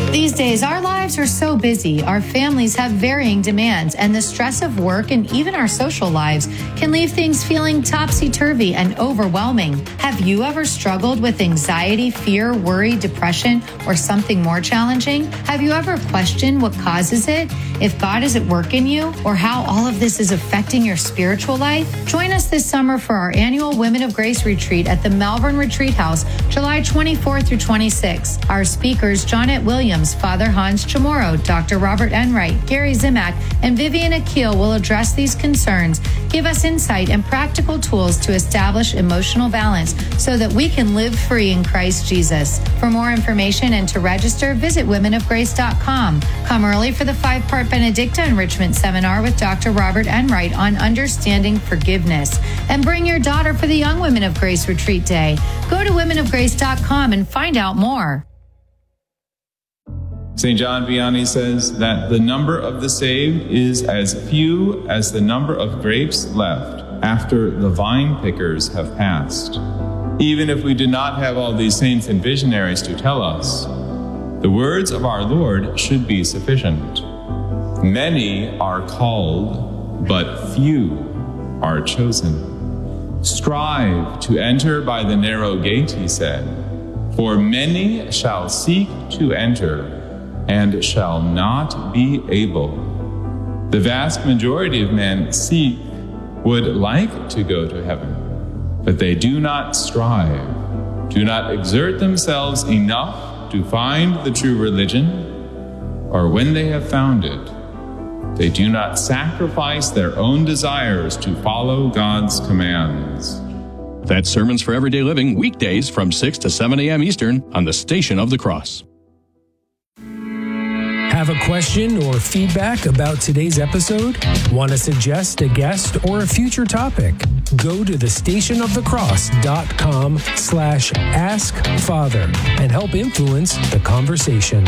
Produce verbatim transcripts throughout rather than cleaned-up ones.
These days, our lives are so busy, our families have varying demands, and the stress of work and even our social lives can leave things feeling topsy-turvy and overwhelming. Have you ever struggled with anxiety, fear, worry, depression, or something more challenging? Have you ever questioned what causes it, if God is at work in you, or how all of this is affecting your spiritual life? Join us this summer for our annual Women of Grace Retreat at the Malvern Retreat House, July twenty-fourth through twenty-sixth. Our speakers, Johnette Williams, Father Hans Chamorro, Doctor Robert Enright, Gary Zimak, and Vivian Akil will address these concerns, give us insight and practical tools to establish emotional balance so that we can live free in Christ Jesus. For more information and to register, visit women of grace dot com. Come early for the five-part Benedicta Enrichment Seminar with Doctor Robert Enright on understanding forgiveness. And bring your daughter for the Young Women of Grace Retreat Day. Go to women of grace dot com and find out more. Saint John Vianney says that the number of the saved is as few as the number of grapes left after the vine pickers have passed. Even if we do not have all these saints and visionaries to tell us, the words of our Lord should be sufficient. Many are called, but few are chosen. Strive to enter by the narrow gate, he said, for many shall seek to enter and shall not be able. The vast majority of men seek, would like to go to heaven, but they do not strive, do not exert themselves enough to find the true religion, or when they have found it, they do not sacrifice their own desires to follow God's commands. That's Sermons for Everyday Living, weekdays from six to seven a.m. Eastern on the Station of the Cross. Have a question or feedback about today's episode? Want to suggest a guest or a future topic? Go to the station of the cross dot com slash ask father and help influence the conversation.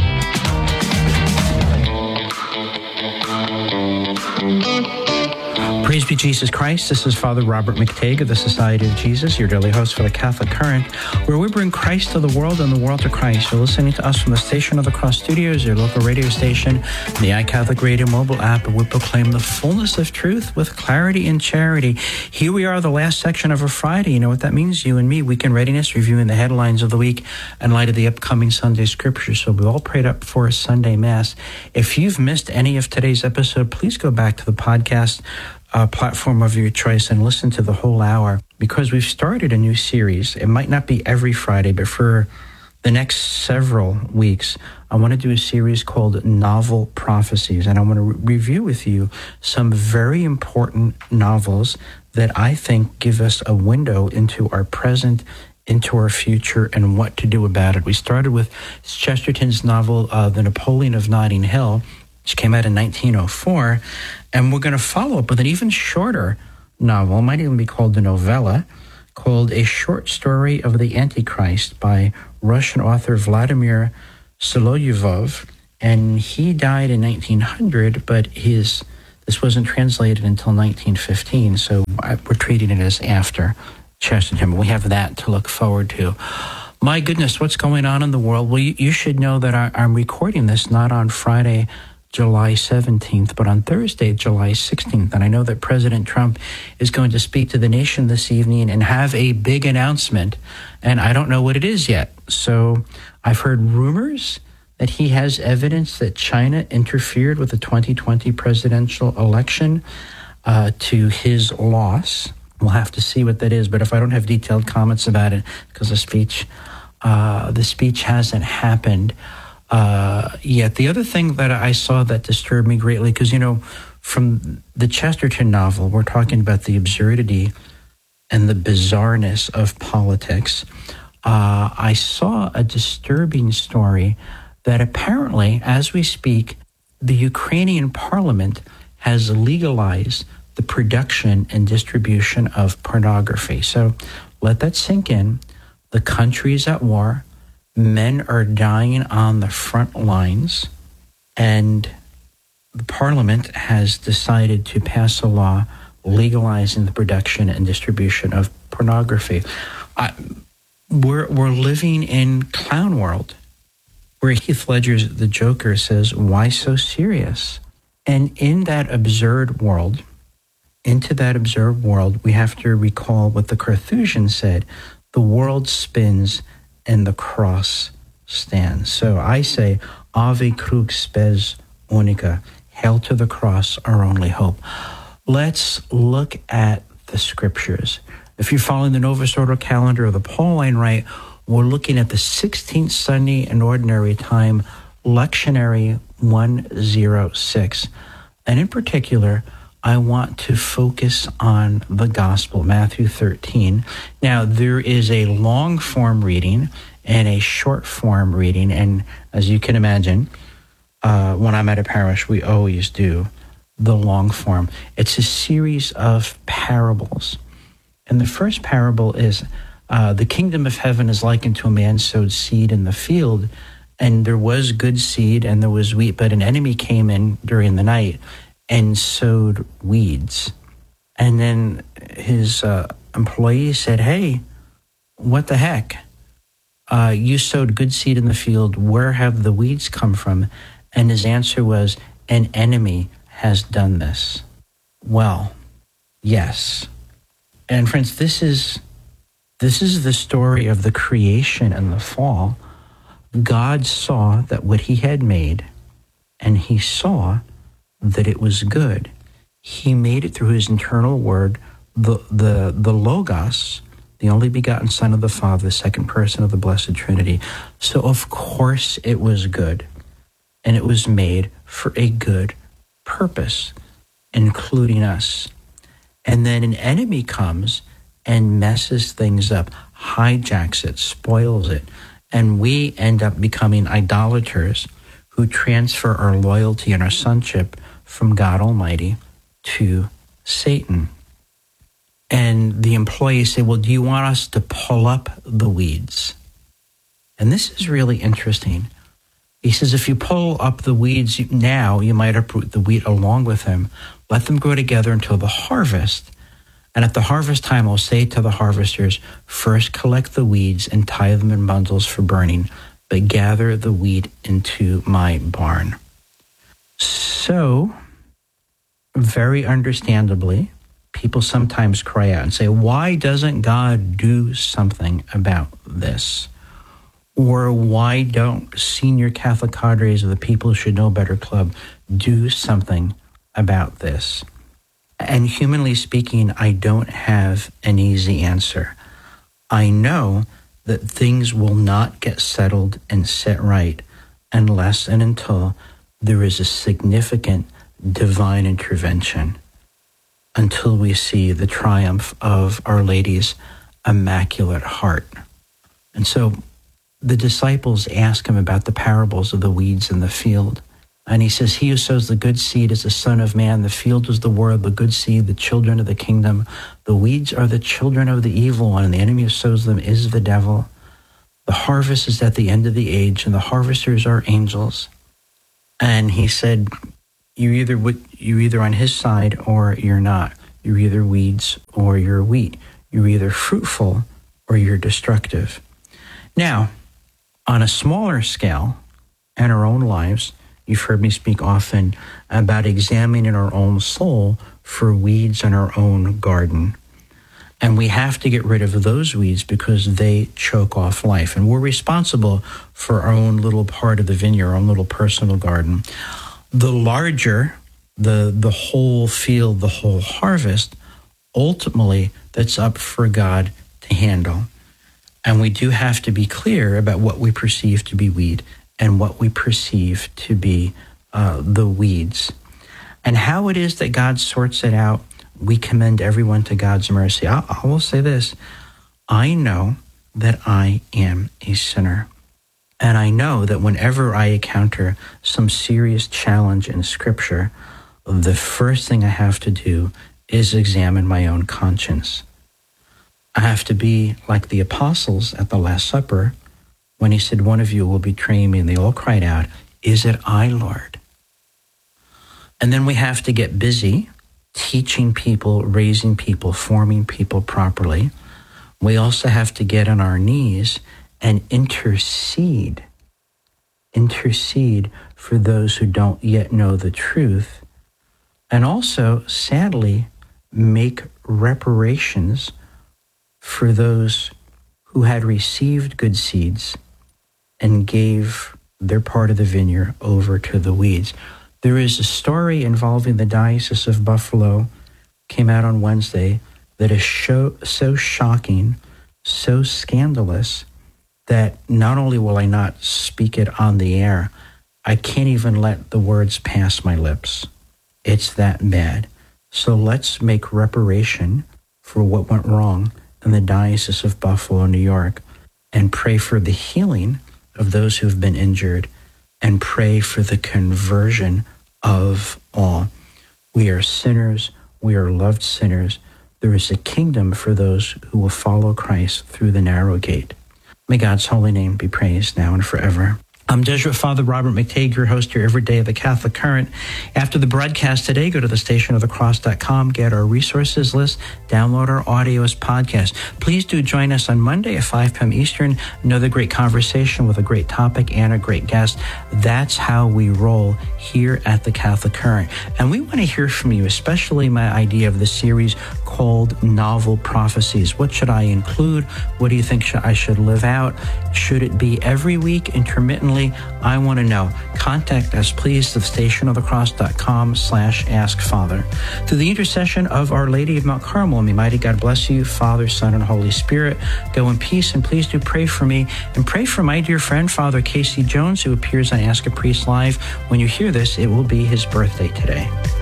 Praise be Jesus Christ. This is Father Robert McTague of the Society of Jesus, your daily host for the Catholic Current, where we bring Christ to the world and the world to Christ. You're listening to us from the Station of the Cross Studios, your local radio station, the iCatholic Radio mobile app, and we proclaim the fullness of truth with clarity and charity. Here we are, the last section of a Friday. You know what that means? You and me, Weekend Readiness, reviewing the headlines of the week in light of the upcoming Sunday Scriptures. So we all prayed up for a Sunday Mass. If you've missed any of today's episode, please go back to the podcast Uh, platform of your choice and listen to the whole hour, because we've started a new series. It might not be every Friday, but for the next several weeks, I want to do a series called Novel Prophecies, and I want to re- review with you some very important novels that I think give us a window into our present, into our future, and what to do about it. We started with Chesterton's novel, uh, The Napoleon of Notting Hill, which came out in nineteen oh four, and we're going to follow up with an even shorter novel, it might even be called a novella, called A Short Story of the Antichrist by Russian author Vladimir Solovyov, and he died in nineteen hundred, but his this wasn't translated until nineteen fifteen, so we're treating it as after Chesterton. We have that to look forward to. My goodness, what's going on in the world? Well, you, you should know that I, I'm recording this not on Friday, July seventeenth, but on Thursday, July sixteenth. And I know that President Trump is going to speak to the nation this evening and have a big announcement, and I don't know what it is yet. So I've heard rumors that he has evidence that China interfered with the twenty twenty presidential election uh, to his loss. We'll have to see what that is, but if I don't have detailed comments about it, because the speech, uh, the speech hasn't happened Uh, yet. The other thing that I saw that disturbed me greatly, because, you know, from the Chesterton novel, we're talking about the absurdity and the bizarreness of politics. Uh, I saw a disturbing story that apparently, as we speak, the Ukrainian parliament has legalized the production and distribution of pornography. So let that sink in. The country is at war. Men are dying on the front lines, and the parliament has decided to pass a law legalizing the production and distribution of pornography. I, we're we're living in clown world. where Heath Ledger's The Joker says, "Why so serious?" And in that absurd world, into that absurd world, we have to recall what the Carthusian said: the world spins and the cross stands. So I say, Ave crux spes unica, hail to the cross, our only hope. Let's look at the scriptures. If you're following the Novus Ordo calendar or the Pauline Rite, we're looking at the sixteenth Sunday in Ordinary Time, Lectionary one oh six. And in particular, I want to focus on the Gospel, Matthew thirteen. Now, there is a long form reading and a short form reading. And as you can imagine, uh, when I'm at a parish, we always do the long form. It's a series of parables. And the first parable is, uh, the kingdom of heaven is likened to a man sowed seed in the field, and there was good seed and there was wheat, but an enemy came in during the night and sowed weeds. And then his uh, employee said, "Hey, what the heck? Uh, you sowed good seed in the field. Where have the weeds come from?" And his answer was, "An enemy has done this." Well, yes. And friends, this is this is the story of the creation and the fall. God saw that what he had made, and he saw that it was good. He made it through his internal word, the the the Logos, the only begotten Son of the Father, the second person of the Blessed Trinity. So of course it was good. And it was made for a good purpose, including us. And then an enemy comes and messes things up, hijacks it, spoils it, and we end up becoming idolaters who transfer our loyalty and our sonship from God Almighty to Satan. And the employees say, "Well, do you want us to pull up the weeds?" And this is really interesting. He says, if you pull up the weeds now, you might uproot the wheat along with them. Let them grow together until the harvest. And at the harvest time, I'll say to the harvesters, first collect the weeds and tie them in bundles for burning, but gather the wheat into my barn. So, very understandably, people sometimes cry out and say, why doesn't God do something about this? Or why don't senior Catholic cadres of the People Should Know Better Club do something about this? And humanly speaking, I don't have an easy answer. I know that things will not get settled and set right unless and until there is a significant divine intervention, until we see the triumph of Our Lady's Immaculate Heart. And so the disciples ask him about the parables of the weeds in the field. And he says, he who sows the good seed is the Son of Man. The field is the world, the good seed, the children of the kingdom. The weeds are the children of the evil one, and the enemy who sows them is the devil. The harvest is at the end of the age, and the harvesters are angels. And he said, you're either, you're either on his side or you're not. You're either weeds or you're wheat. You're either fruitful or you're destructive. Now, on a smaller scale, in our own lives, you've heard me speak often about examining our own soul for weeds in our own garden. And we have to get rid of those weeds because they choke off life. And we're responsible for our own little part of the vineyard, our own little personal garden. The larger, the, the whole field, the whole harvest, ultimately that's up for God to handle. And we do have to be clear about what we perceive to be weed and what we perceive to be uh, the weeds. And how it is that God sorts it out, we commend everyone to God's mercy. I, I will say this, I know that I am a sinner. And I know that whenever I encounter some serious challenge in Scripture, the first thing I have to do is examine my own conscience. I have to be like the apostles at the Last Supper when he said, one of you will betray me, and they all cried out, is it I, Lord? And then we have to get busy teaching people, raising people, forming people properly. We also have to get on our knees and intercede intercede for those who don't yet know the truth, and also, sadly, make reparations for those who had received good seeds and gave their part of the vineyard over to the weeds. There is a story involving the Diocese of Buffalo, came out on Wednesday, that is so, so shocking, so scandalous, that not only will I not speak it on the air, I can't even let the words pass my lips. It's that bad. So let's make reparation for what went wrong in the Diocese of Buffalo, New York, and pray for the healing of those who have been injured, and pray for the conversion of all. We are sinners. We are loved sinners. There is a kingdom for those who will follow Christ through the narrow gate. May God's holy name be praised now and forever. I'm Jesuit Father Robert McTeigue, your host here every day of the Catholic Current. After the broadcast today, go to the station of the cross dot com, get our resources list, download our audio as podcast. Please do join us on Monday at five p.m. Eastern. Another great conversation with a great topic and a great guest. That's how we roll here at the Catholic Current. And we want to hear from you, especially my idea of the series called Novel Prophecies. What should I include? What do you think I should live out? Should it be every week, intermittently? I want to know. Contact us, please, to the station of the cross dot com slash ask father. Through the intercession of Our Lady of Mount Carmel, may mighty God bless you, Father, Son, and Holy Spirit. Go in peace, and please do pray for me, and pray for my dear friend, Father Casey Jones, who appears on Ask a Priest Live. When you hear this, it will be his birthday today.